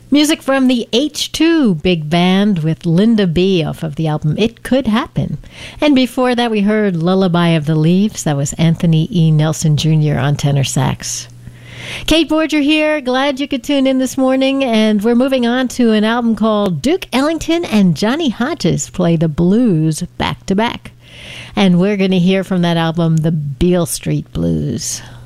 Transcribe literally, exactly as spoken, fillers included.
Music from the H two Big Band with Linda B off of the album It Could Happen. And before that we heard Lullaby of the Leaves. That was Anthony E. Nelson Junior on tenor sax. Kate Borger here. Glad you could tune in this morning. And we're moving on to an album called Duke Ellington and Johnny Hodges Play the Blues Back to Back. And we're going to hear from that album, The Beale Street Blues.